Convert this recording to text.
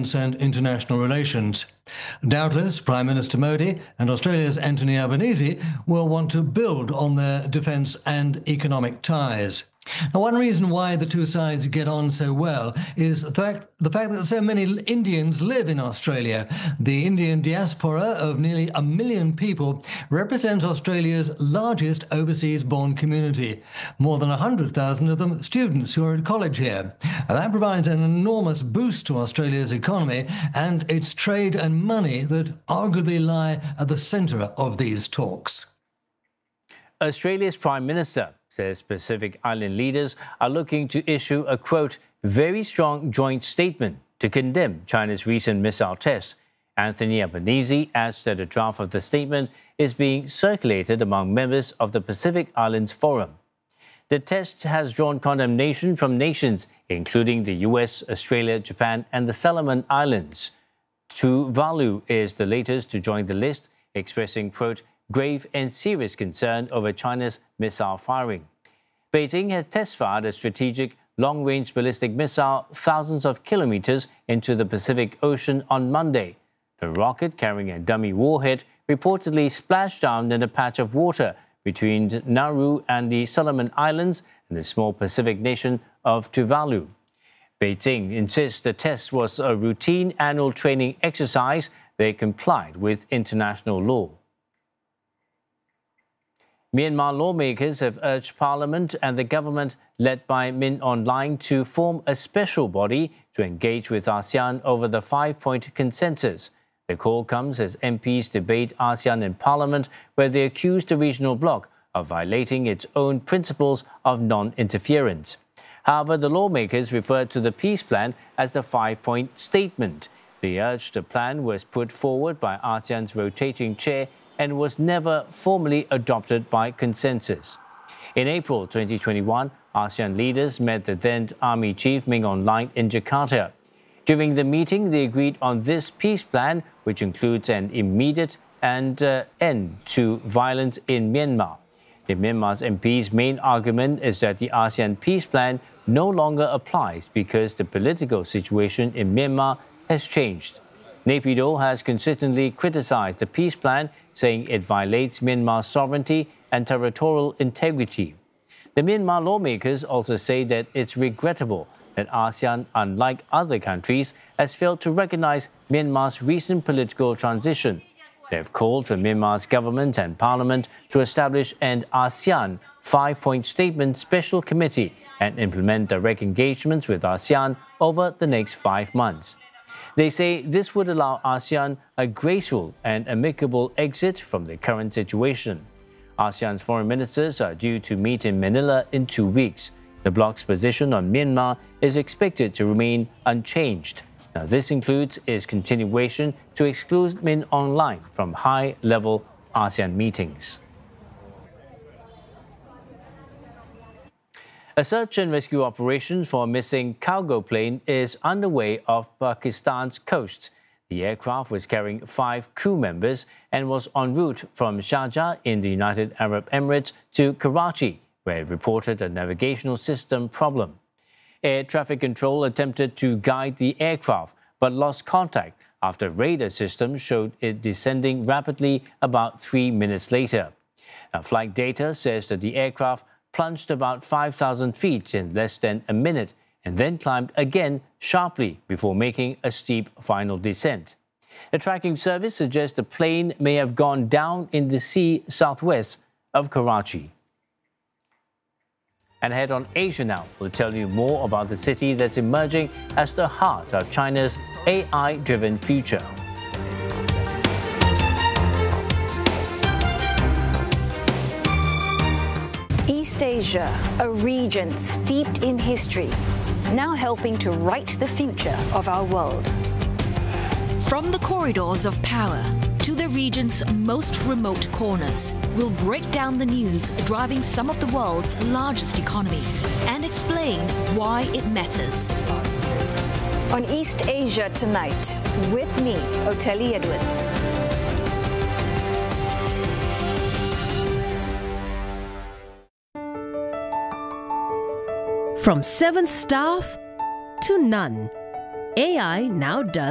defence and international relations. Doubtless, Prime Minister Modi and Australia's Anthony Albanese will want to build on their defence and economic ties. Now, one reason why the two sides get on so well is the fact that so many Indians live in Australia. The Indian diaspora of nearly 1 million people represents Australia's largest overseas-born community. More than 100,000 of them students who are at college here. That provides an enormous boost to Australia's economy and its trade and money that arguably lie at the centre of these talks. Australia's Prime Minister says Pacific Island leaders are looking to issue a, quote, very strong joint statement to condemn China's recent missile test. Anthony Albanese adds that a draft of the statement is being circulated among members of the Pacific Islands Forum. The test has drawn condemnation from nations, including the US, Australia, Japan, and the Solomon Islands. Tuvalu is the latest to join the list, expressing, quote, grave and serious concern over China's missile firing. Beijing has test-fired a strategic long-range ballistic missile thousands of kilometers into the Pacific Ocean on Monday. The rocket, carrying a dummy warhead, reportedly splashed down in a patch of water between Nauru and the Solomon Islands and the small Pacific nation of Tuvalu. Beijing insists the test was a routine annual training exercise. They complied with international law. Myanmar lawmakers have urged Parliament and the government led by Min Aung Hlaing to form a special body to engage with ASEAN over the 5-point consensus. The call comes as MPs debate ASEAN in Parliament, where they accuse the regional bloc of violating its own principles of non-interference. However, the lawmakers referred to the peace plan as the 5-point statement. They urged the plan was put forward by ASEAN's rotating chair and was never formally adopted by consensus. In April 2021, ASEAN leaders met the then Army Chief Min Aung Hlaing in Jakarta. During the meeting, they agreed on this peace plan, which includes an immediate end to violence in Myanmar. The Myanmar's MP's main argument is that the ASEAN peace plan no longer applies because the political situation in Myanmar has changed. Naypyidaw has consistently criticized the peace plan, saying it violates Myanmar's sovereignty and territorial integrity. The Myanmar lawmakers also say that it's regrettable that ASEAN, unlike other countries, has failed to recognize Myanmar's recent political transition. They have called for Myanmar's government and parliament to establish an ASEAN 5-point statement special committee and implement direct engagements with ASEAN over the next 5 months. They say this would allow ASEAN a graceful and amicable exit from the current situation. ASEAN's foreign ministers are due to meet in Manila in 2 weeks. The bloc's position on Myanmar is expected to remain unchanged. Now, this includes its continuation to exclude Min Aung Hlaing from high-level ASEAN meetings. A search and rescue operation for a missing cargo plane is underway off Pakistan's coast. The aircraft was carrying 5 crew members and was en route from Sharjah in the United Arab Emirates to Karachi, where it reported a navigational system problem. Air traffic control attempted to guide the aircraft, but lost contact after radar systems showed it descending rapidly about 3 minutes later. Now, flight data says that the aircraft plunged about 5,000 feet in less than a minute and then climbed again sharply before making a steep final descent. The tracking service suggests the plane may have gone down in the sea southwest of Karachi. And Ahead on Asia Now will tell you more about the city that's emerging as the heart of China's AI-driven future. East Asia, a region steeped in history, now helping to write the future of our world. From the corridors of power to the region's most remote corners, we'll break down the news driving some of the world's largest economies and explain why it matters. On East Asia Tonight, with me, Oteli Edwards. From 7 staff to none, AI now does